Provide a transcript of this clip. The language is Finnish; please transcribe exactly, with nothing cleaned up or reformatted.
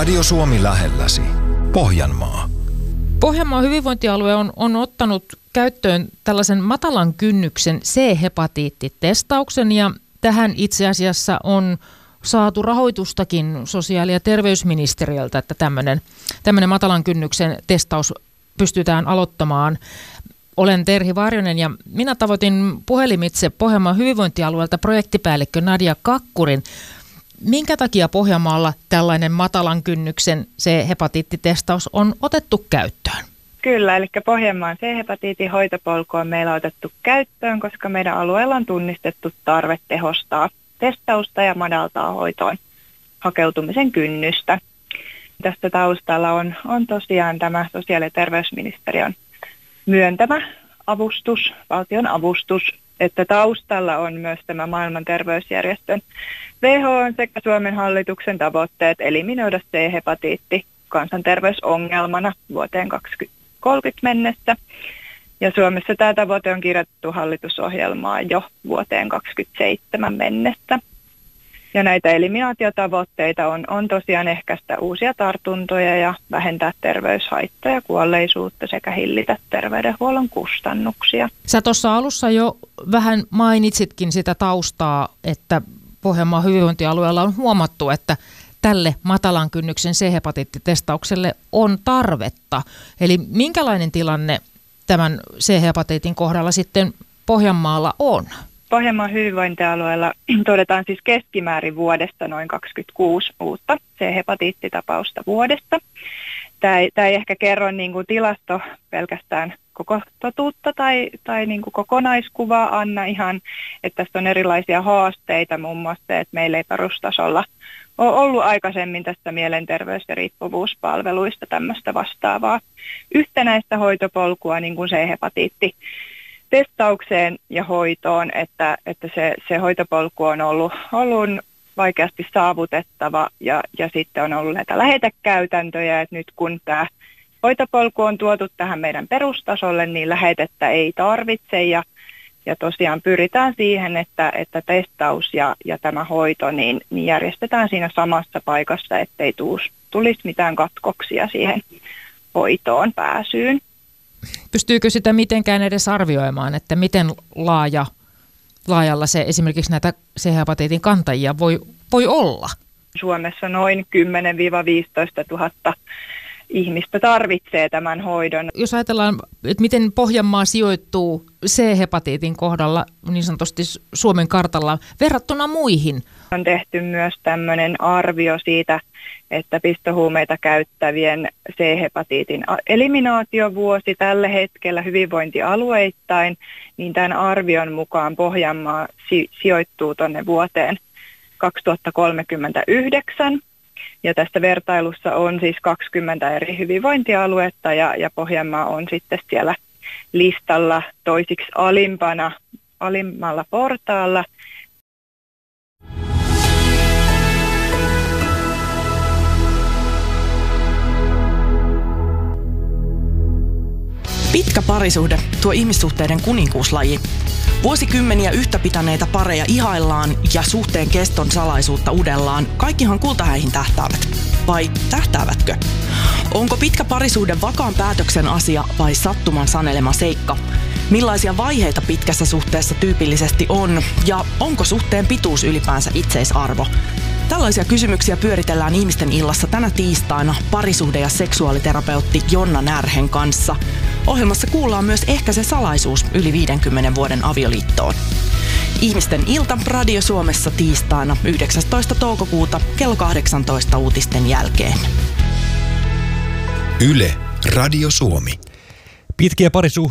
Radio Suomi lähelläsi. Pohjanmaa. Pohjanmaan hyvinvointialue on, on ottanut käyttöön tällaisen matalan kynnyksen C-hepatiittitestauksen ja tähän itse asiassa on saatu rahoitustakin sosiaali- ja terveysministeriöltä, että tämmöinen, tämmöinen matalan kynnyksen testaus pystytään aloittamaan. Olen Terhi Varjonen ja minä tavoitin puhelimitse Pohjanmaan hyvinvointialueelta projektipäällikkö Nadia Kakkurin. Minkä takia Pohjanmaalla tällainen matalan kynnyksen C-hepatiittitestaus on otettu käyttöön? Kyllä, eli Pohjanmaan C-hepatiitin hoitopolku on meillä otettu käyttöön, koska meidän alueella on tunnistettu tarve tehostaa testausta ja madaltaa hoitoon hakeutumisen kynnystä. Tästä taustalla on, on tosiaan tämä sosiaali- ja terveysministeriön myöntämä avustus, valtion avustus, että taustalla on myös tämä maailman terveysjärjestön W H O sekä Suomen hallituksen tavoitteet eliminoida C-hepatiitti kansanterveysongelmana vuoteen kaksituhattakolmekymmentä mennessä. Ja Suomessa tämä tavoite on kirjattu hallitusohjelmaan jo vuoteen kaksituhattakaksikymmentäseitsemän mennessä. Ja näitä eliminaatiotavoitteita on, on tosiaan ehkäistä uusia tartuntoja ja vähentää terveyshaittoja, kuolleisuutta sekä hillitä terveydenhuollon kustannuksia. Sä tuossa alussa jo vähän mainitsitkin sitä taustaa, että Pohjanmaan hyvinvointialueella on huomattu, että tälle matalan kynnyksen C-hepatiittitestaukselle on tarvetta. Eli minkälainen tilanne tämän C-hepatiitin kohdalla sitten Pohjanmaalla on? Pohjanmaan hyvinvointialueella todetaan siis keskimäärin vuodesta noin kaksikymmentäkuusi uutta C-hepatiittitapausta vuodesta. Tämä ei, tämä ei ehkä kerro niin kuin tilasto pelkästään koko totuutta tai, tai niin kuin kokonaiskuvaa anna ihan, että tässä on erilaisia haasteita, muun muassa se, että meillä ei perustasolla ole ollut aikaisemmin tästä mielenterveys- ja riippuvuuspalveluista tämmöistä vastaavaa yhtenäistä hoitopolkua niin kuin C-hepatiitti. Testaukseen ja hoitoon, että, että se, se hoitopolku on ollut, ollut vaikeasti saavutettava ja, ja sitten on ollut näitä lähetekäytäntöjä, että nyt kun tämä hoitopolku on tuotu tähän meidän perustasolle, niin lähetettä ei tarvitse ja, ja tosiaan pyritään siihen, että, että testaus ja, ja tämä hoito niin, niin järjestetään siinä samassa paikassa, ettei tuus, tulisi mitään katkoksia siihen hoitoon pääsyyn. Pystyykö sitä mitenkään edes arvioimaan, että miten laaja, laajalla se esimerkiksi näitä C-hepatiitin kantajia voi, voi olla? Suomessa noin kymmenen viisitoista tuhatta ihmistä tarvitsee tämän hoidon. Jos ajatellaan, että miten Pohjanmaa sijoittuu C-hepatiitin kohdalla niin sanotusti Suomen kartalla verrattuna muihin? On tehty myös tämmöinen arvio siitä, että pistohuumeita käyttävien C-hepatiitin eliminaatiovuosi tällä hetkellä hyvinvointialueittain, niin tämän arvion mukaan Pohjanmaa si- sijoittuu tuonne vuoteen kaksituhattakolmekymmentäyhdeksän. Ja tässä vertailussa on siis kaksikymmentä eri hyvinvointialuetta ja, ja Pohjanmaa on sitten siellä listalla toisiksi alimpana, alimmalla portaalla. Pitkä parisuhde, tuo ihmissuhteiden kuninkuuslaji. Vuosikymmeniä yhtä pitäneitä pareja ihaillaan ja suhteen keston salaisuutta udellaan. Kaikkihan kultahäihin tähtäävät. Vai tähtäävätkö? Onko pitkä parisuhde vakaan päätöksen asia vai sattuman sanelema seikka? Millaisia vaiheita pitkässä suhteessa tyypillisesti on? Ja onko suhteen pituus ylipäänsä itseisarvo? Tällaisia kysymyksiä pyöritellään Ihmisten illassa tänä tiistaina parisuhde- ja seksuaaliterapeutti Jonna Närhen kanssa. Ohjelmassa kuullaan myös ehkä se salaisuus yli viidenkymmenen vuoden avioliittoon. Ihmisten ilta Radio Suomessa tiistaina yhdeksästoista toukokuuta kello kahdeksantoista uutisten jälkeen. Yle, Radio Suomi. Pitkiä parisuhteita